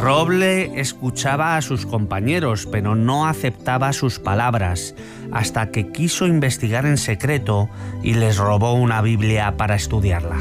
Roble escuchaba a sus compañeros, pero no aceptaba sus palabras, hasta que quiso investigar en secreto y les robó una Biblia para estudiarla.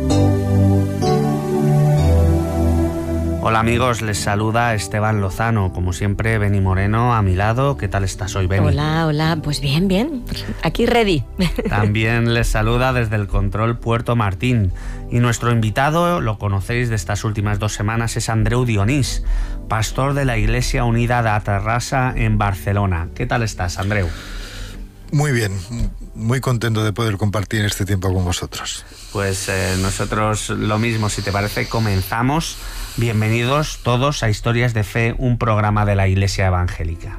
Hola amigos, les saluda Esteban Lozano. Como siempre, Beni Moreno a mi lado. ¿Qué tal estás hoy, Beni? Hola, pues bien. Aquí ready. También les saluda desde el control Puerto Martín. Y nuestro invitado, lo conocéis de estas últimas 2 semanas, es Andreu Dionís, pastor de la Iglesia Unida de Terrassa en Barcelona. ¿Qué tal estás, Andreu? Muy bien, muy contento de poder compartir este tiempo con vosotros. Pues nosotros lo mismo, si te parece, comenzamos. Bienvenidos todos a Historias de Fe, un programa de la Iglesia Evangélica.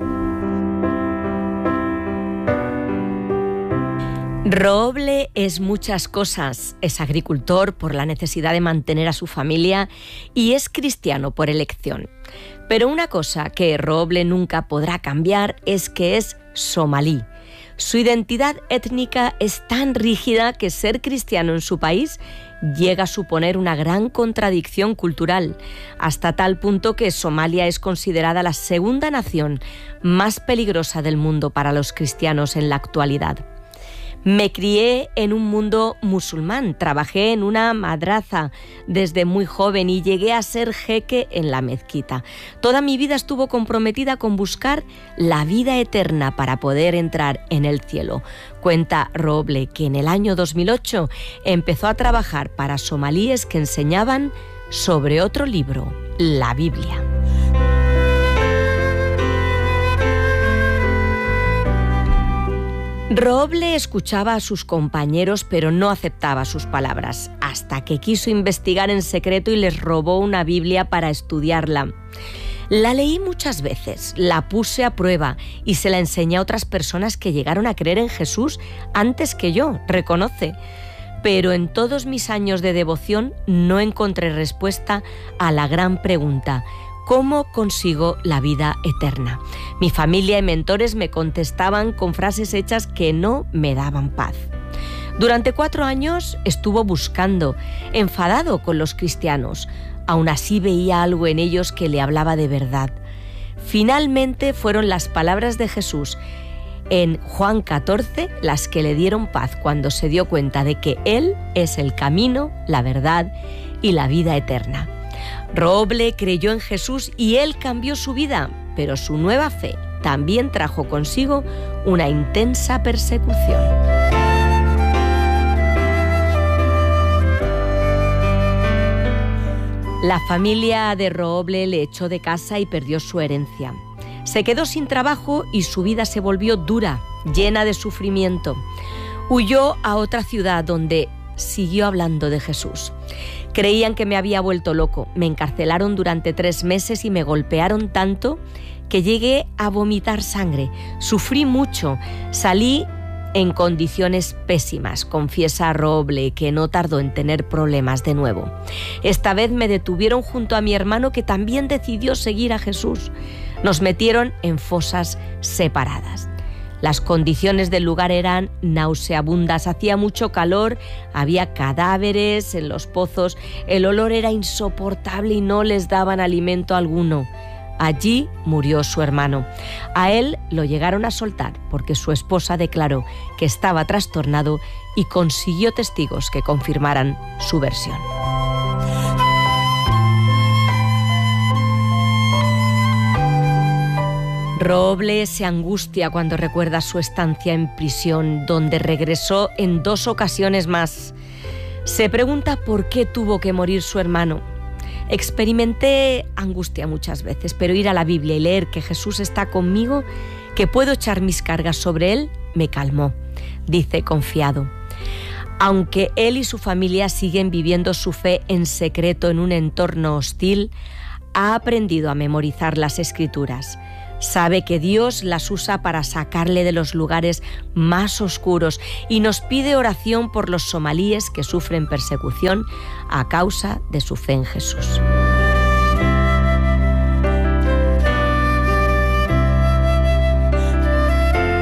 Roble es muchas cosas. Es agricultor por la necesidad de mantener a su familia y es cristiano por elección. Pero una cosa que Roble nunca podrá cambiar es que es somalí. Su identidad étnica es tan rígida que ser cristiano en su país llega a suponer una gran contradicción cultural, hasta tal punto que Somalia es considerada la segunda nación más peligrosa del mundo para los cristianos en la actualidad. Me crié en un mundo musulmán, trabajé en una madraza desde muy joven y llegué a ser jeque en la mezquita. Toda mi vida estuvo comprometida con buscar la vida eterna para poder entrar en el cielo. Cuenta Roble que en el año 2008 empezó a trabajar para somalíes que enseñaban sobre otro libro, la Biblia. Roble escuchaba a sus compañeros, pero no aceptaba sus palabras, hasta que quiso investigar en secreto y les robó una Biblia para estudiarla. La leí muchas veces, la puse a prueba y se la enseñé a otras personas que llegaron a creer en Jesús antes que yo, reconoce. Pero en todos mis años de devoción no encontré respuesta a la gran pregunta: ¿cómo consigo la vida eterna? Mi familia y mentores me contestaban con frases hechas que no me daban paz. Durante 4 años estuvo buscando, enfadado con los cristianos. Aún así veía algo en ellos que le hablaba de verdad. Finalmente fueron las palabras de Jesús en Juan 14 las que le dieron paz cuando se dio cuenta de que Él es el camino, la verdad y la vida eterna. Roble creyó en Jesús y Él cambió su vida, pero su nueva fe también trajo consigo una intensa persecución. La familia de Roble le echó de casa y perdió su herencia. Se quedó sin trabajo y su vida se volvió dura, llena de sufrimiento. Huyó a otra ciudad donde siguió hablando de Jesús. Creían que me había vuelto loco. Me encarcelaron durante 3 meses y me golpearon tanto que llegué a vomitar sangre. Sufrí mucho. Salí en condiciones pésimas, confiesa Roble, que no tardó en tener problemas de nuevo. Esta vez me detuvieron junto a mi hermano, que también decidió seguir a Jesús. Nos metieron en fosas separadas. Las condiciones del lugar eran nauseabundas, hacía mucho calor, había cadáveres en los pozos, el olor era insoportable y no les daban alimento alguno. Allí murió su hermano. A él lo llegaron a soltar porque su esposa declaró que estaba trastornado y consiguió testigos que confirmaran su versión. Roble se angustia cuando recuerda su estancia en prisión, donde regresó en 2 ocasiones más. Se pregunta por qué tuvo que morir su hermano. Experimenté angustia muchas veces, pero ir a la Biblia y leer que Jesús está conmigo, que puedo echar mis cargas sobre Él, me calmó, dice confiado. Aunque él y su familia siguen viviendo su fe en secreto en un entorno hostil, ha aprendido a memorizar las Escrituras. Sabe que Dios las usa para sacarle de los lugares más oscuros y nos pide oración por los somalíes que sufren persecución a causa de su fe en Jesús.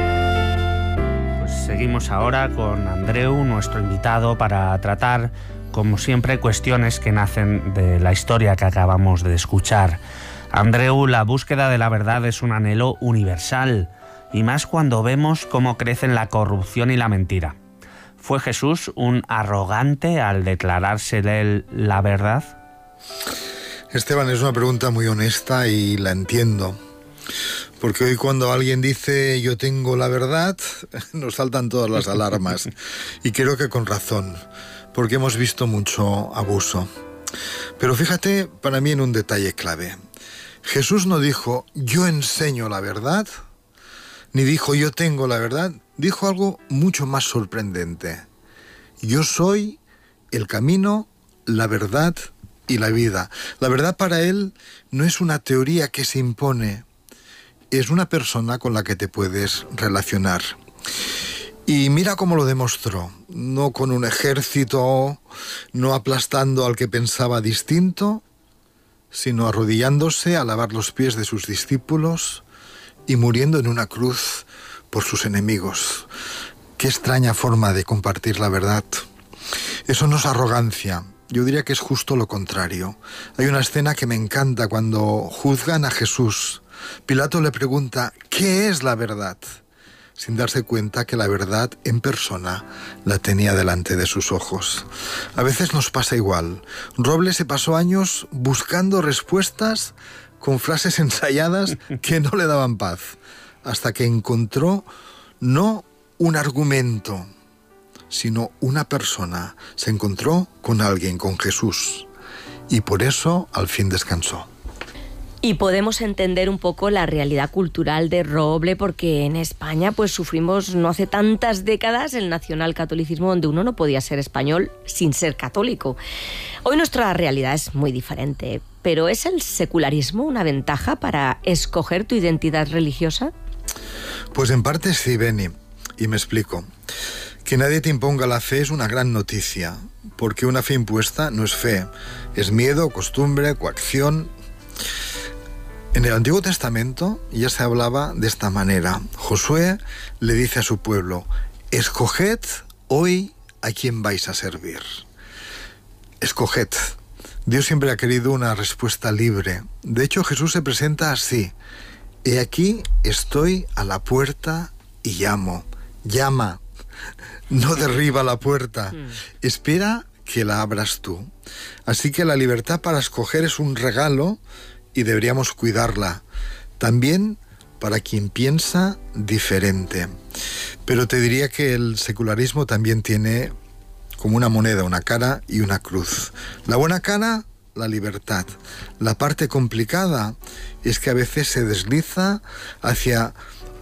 Pues seguimos ahora con Andreu, nuestro invitado, para tratar como siempre, cuestiones que nacen de la historia que acabamos de escuchar. Andreu, la búsqueda de la verdad es un anhelo universal, y más cuando vemos cómo crecen la corrupción y la mentira. ¿Fue Jesús un arrogante al declarársele la verdad? Esteban, es una pregunta muy honesta y la entiendo. Porque hoy cuando alguien dice yo tengo la verdad, nos saltan todas las alarmas. Y creo que con razón, porque hemos visto mucho abuso. Pero fíjate para mí en un detalle clave. Jesús no dijo yo enseño la verdad, ni dijo yo tengo la verdad. Dijo algo mucho más sorprendente. Yo soy el camino, la verdad y la vida. La verdad para él no es una teoría que se impone, es una persona con la que te puedes relacionar. Y mira cómo lo demostró, no con un ejército, no aplastando al que pensaba distinto, sino arrodillándose a lavar los pies de sus discípulos y muriendo en una cruz por sus enemigos. Qué extraña forma de compartir la verdad. Eso no es arrogancia, yo diría que es justo lo contrario. Hay una escena que me encanta cuando juzgan a Jesús. Pilato le pregunta, ¿qué es la verdad? Sin darse cuenta que la verdad en persona la tenía delante de sus ojos. A veces nos pasa igual. Robles se pasó años buscando respuestas con frases ensayadas que no le daban paz, hasta que encontró no un argumento, sino una persona. Se encontró con alguien, con Jesús, y por eso al fin descansó. Y podemos entender un poco la realidad cultural de Roble, porque en España pues sufrimos no hace tantas décadas el nacionalcatolicismo, donde uno no podía ser español sin ser católico. Hoy nuestra realidad es muy diferente, pero ¿es el secularismo una ventaja para escoger tu identidad religiosa? Pues en parte sí, Beni, y me explico. Que nadie te imponga la fe es una gran noticia, porque una fe impuesta no es fe, es miedo, costumbre, coacción. En el Antiguo Testamento ya se hablaba de esta manera. Josué le dice a su pueblo, escoged hoy a quién vais a servir. Escoged. Dios siempre ha querido una respuesta libre. De hecho, Jesús se presenta así. He aquí, estoy a la puerta y llamo. Llama. No derriba la puerta. Espera que la abras tú. Así que la libertad para escoger es un regalo y deberíamos cuidarla, también para quien piensa diferente. Pero te diría que el secularismo también tiene como una moneda, una cara y una cruz. La buena cara, la libertad. La parte complicada es que a veces se desliza hacia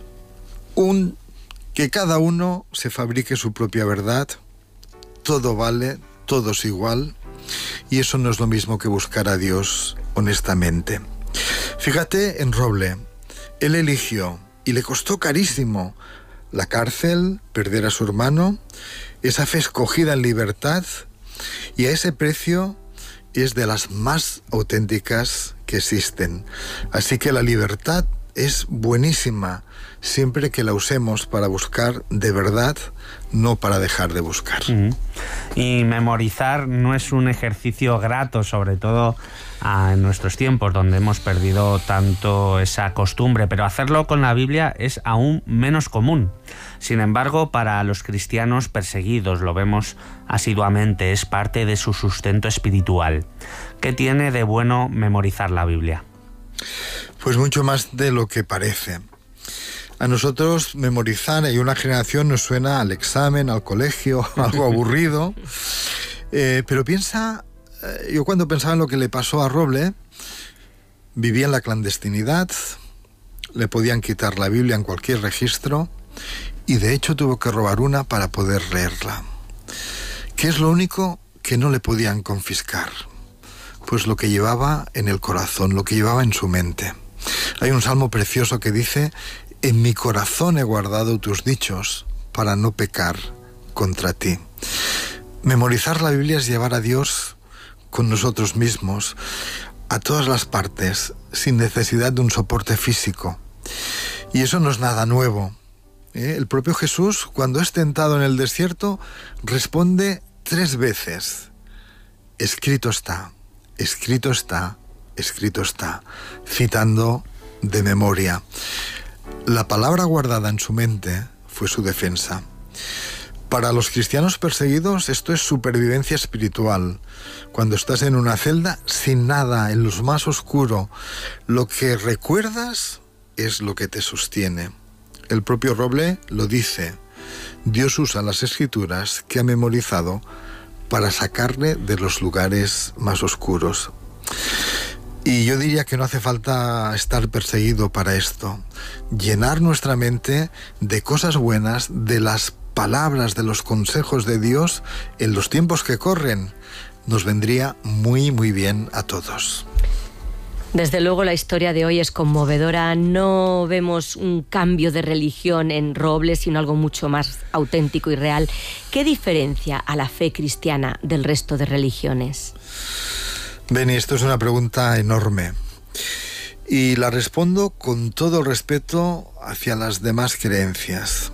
que cada uno se fabrique su propia verdad, todo vale, todo es igual, y eso no es lo mismo que buscar a Dios honestamente. Fíjate en Roble, él eligió, y le costó carísimo, la cárcel, perder a su hermano, esa fe escogida en libertad, y a ese precio es de las más auténticas que existen. Así que la libertad es buenísima, siempre que la usemos para buscar de verdad, no para dejar de buscar. Y memorizar no es un ejercicio grato, sobre todo en nuestros tiempos, donde hemos perdido tanto esa costumbre, pero hacerlo con la Biblia es aún menos común. Sin embargo, para los cristianos perseguidos, lo vemos asiduamente, es parte de su sustento espiritual. ¿Qué tiene de bueno memorizar la Biblia? Pues mucho más de lo que parece. A nosotros memorizar y una generación nos suena al examen, al colegio, algo aburrido. Pero piensa, yo cuando pensaba en lo que le pasó a Roble, vivía en la clandestinidad, le podían quitar la Biblia en cualquier registro y de hecho tuvo que robar una para poder leerla. ¿Qué es lo único que no le podían confiscar? Pues lo que llevaba en el corazón, lo que llevaba en su mente. Hay un salmo precioso que dice: en mi corazón he guardado tus dichos para no pecar contra ti. Memorizar la Biblia es llevar a Dios con nosotros mismos, a todas las partes, sin necesidad de un soporte físico. Y eso no es nada nuevo. El propio Jesús, cuando es tentado en el desierto, responde 3 veces. escrito está, escrito está, escrito está, citando de memoria. La palabra guardada en su mente fue su defensa. Para los cristianos perseguidos esto es supervivencia espiritual. Cuando estás en una celda sin nada, en lo más oscuro, lo que recuerdas es lo que te sostiene. El propio Roble lo dice. Dios usa las escrituras que ha memorizado para sacarle de los lugares más oscuros. Y yo diría que no hace falta estar perseguido para esto. Llenar nuestra mente de cosas buenas, de las palabras, de los consejos de Dios en los tiempos que corren, nos vendría muy, muy bien a todos. Desde luego la historia de hoy es conmovedora. No vemos un cambio de religión en Roble, sino algo mucho más auténtico y real. ¿Qué diferencia a la fe cristiana del resto de religiones? Beni, esto es una pregunta enorme y la respondo con todo respeto hacia las demás creencias.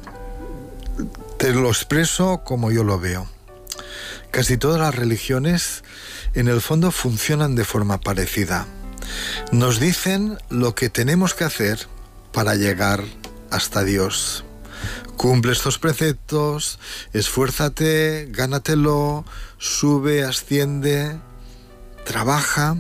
Te lo expreso como yo lo veo. Casi todas las religiones en el fondo funcionan de forma parecida. Nos dicen lo que tenemos que hacer para llegar hasta Dios. Cumple estos preceptos, esfuérzate, gánatelo, sube, asciende, trabaja.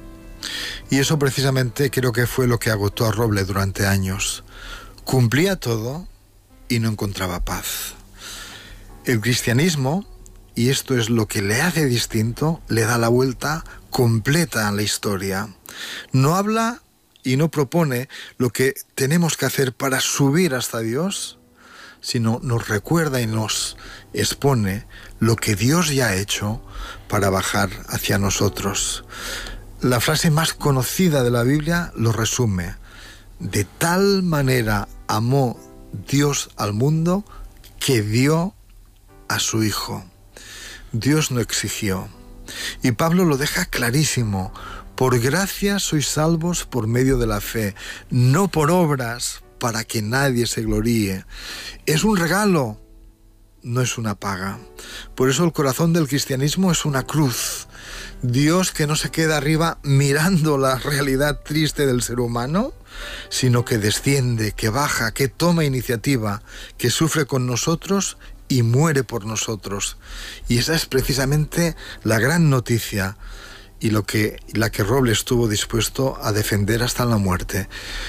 Y eso precisamente creo que fue lo que agotó a Roble durante años. Cumplía todo y no encontraba paz. El cristianismo, y esto es lo que le hace distinto, le da la vuelta completa a la historia. No habla y no propone lo que tenemos que hacer para subir hasta Dios, sino nos recuerda y nos expone lo que Dios ya ha hecho para bajar hacia nosotros. La frase más conocida de la Biblia lo resume. De tal manera amó Dios al mundo que dio a su Hijo. Dios no exigió. Y Pablo lo deja clarísimo. Por gracia sois salvos por medio de la fe, no por obras para que nadie se gloríe. Es un regalo, no es una paga. Por eso el corazón del cristianismo es una cruz. Dios que no se queda arriba mirando la realidad triste del ser humano, sino que desciende, que baja, que toma iniciativa, que sufre con nosotros y muere por nosotros. Y esa es precisamente la gran noticia y la que Roble estuvo dispuesto a defender hasta la muerte.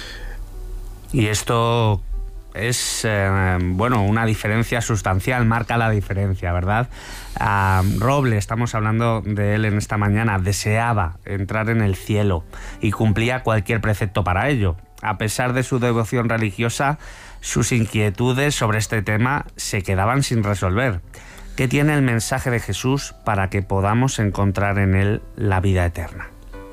Y esto es, una diferencia sustancial, marca la diferencia, ¿verdad? Roble, estamos hablando de él en esta mañana, deseaba entrar en el cielo y cumplía cualquier precepto para ello. A pesar de su devoción religiosa, sus inquietudes sobre este tema se quedaban sin resolver. ¿Qué tiene el mensaje de Jesús para que podamos encontrar en él la vida eterna?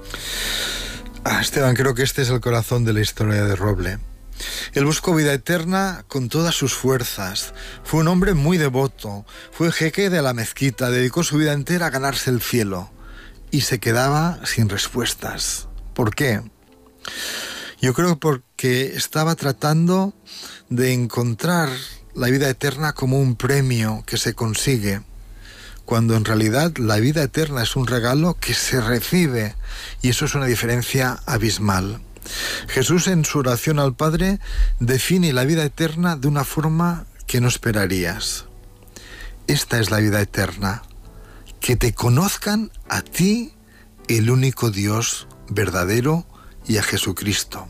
Esteban, creo que este es el corazón de la historia de Roble. Él buscó vida eterna con todas sus fuerzas. Fue un hombre muy devoto. Fue jeque de la mezquita. Dedicó su vida entera a ganarse el cielo. Y se quedaba sin respuestas. ¿Por qué? Yo creo porque estaba tratando de encontrar la vida eterna como un premio que se consigue, cuando en realidad la vida eterna es un regalo que se recibe, y eso es una diferencia abismal. Jesús en su oración al Padre define la vida eterna de una forma que no esperarías. Esta es la vida eterna, que te conozcan a ti, el único Dios verdadero, y a Jesucristo.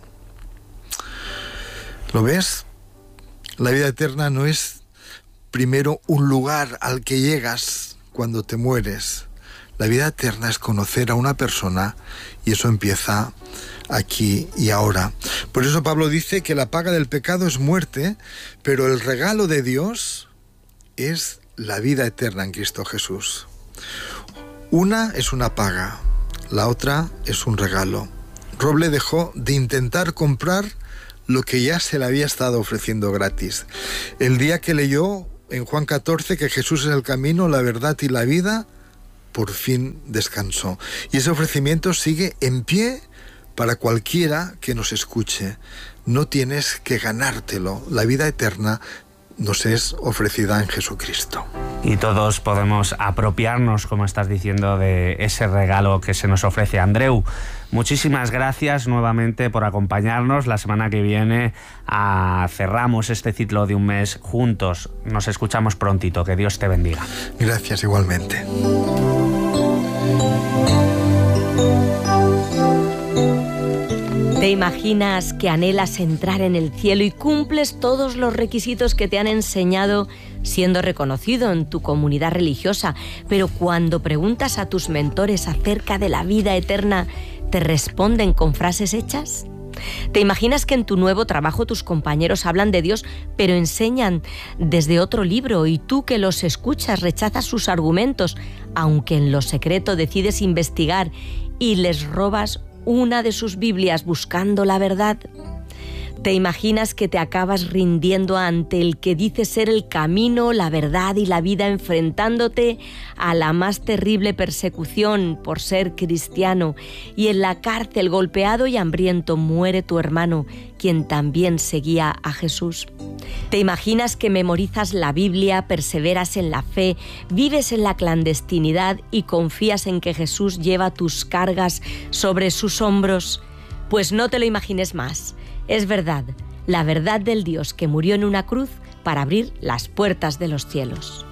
¿Lo ves? La vida eterna no es primero un lugar al que llegas cuando te mueres. La vida eterna es conocer a una persona, y eso empieza aquí y ahora. Por eso Pablo dice que la paga del pecado es muerte, pero el regalo de Dios es la vida eterna en Cristo Jesús. Una es una paga, la otra es un regalo. Roble dejó de intentar comprar lo que ya se le había estado ofreciendo gratis. El día que leyó en Juan 14 que Jesús es el camino, la verdad y la vida, por fin descansó. Y ese ofrecimiento sigue en pie para cualquiera que nos escuche. No tienes que ganártelo. La vida eterna nos es ofrecida en Jesucristo. Y todos podemos apropiarnos, como estás diciendo, de ese regalo que se nos ofrece. Andreu, muchísimas gracias nuevamente por acompañarnos. La semana que viene cerramos este ciclo de un mes juntos. Nos escuchamos prontito. Que Dios te bendiga. Gracias igualmente. ¿Te imaginas que anhelas entrar en el cielo y cumples todos los requisitos que te han enseñado siendo reconocido en tu comunidad religiosa, pero cuando preguntas a tus mentores acerca de la vida eterna, te responden con frases hechas? ¿Te imaginas que en tu nuevo trabajo tus compañeros hablan de Dios, pero enseñan desde otro libro y tú que los escuchas rechazas sus argumentos, aunque en lo secreto decides investigar y les robas una de sus Biblias buscando la verdad? ¿Te imaginas que te acabas rindiendo ante el que dice ser el camino, la verdad y la vida, enfrentándote a la más terrible persecución por ser cristiano, y en la cárcel, golpeado y hambriento, muere tu hermano, quien también seguía a Jesús? ¿Te imaginas que memorizas la Biblia, perseveras en la fe, vives en la clandestinidad y confías en que Jesús lleva tus cargas sobre sus hombros? Pues no te lo imagines más. Es verdad, la verdad del Dios que murió en una cruz para abrir las puertas de los cielos.